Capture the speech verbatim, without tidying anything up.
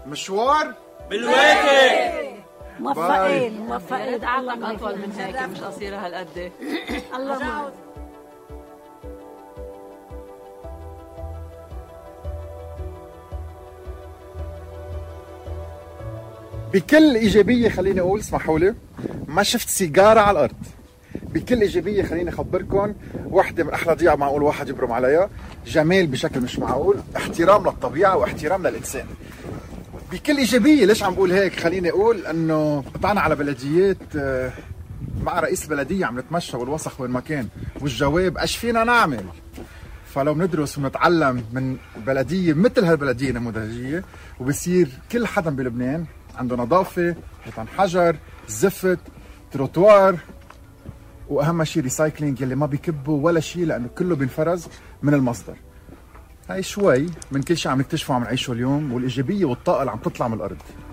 مشوار بالواكب. موفقين موفقين. عقلك اطول من هيك، مش قصيره هالقد. الله معك. بكل ايجابيه خليني اقول، اسمحوا لي، ما شفت سيجاره على الارض. بكل ايجابيه خليني اخبركم، وحده من احلى ضيعه معقول واحد يبرم عليها، جمال بشكل مش معقول، احترام للطبيعه واحترام للانسان. بكل ايجابيه. ليش عم بقول هيك؟ خليني اقول انه قطعنا على بلديات مع رئيس البلديه، عم نتمشى والوسخ وين ما كان، والجواب ايش فينا نعمل؟ فلو بندرس ونتعلم من بلديه مثل هالبلديه نموذجيه، وبصير كل حدا بلبنان عنده نظافه، حيطان حجر، زفت، تروتوار، واهم شيء ريسايكلينج يلي ما بيكبوا ولا شيء لانه كله بينفرز من المصدر. هاي شوي من كل شيء عم نكتشفه وعم نعيشه اليوم، والايجابيه والطاقه اللي عم تطلع من الارض.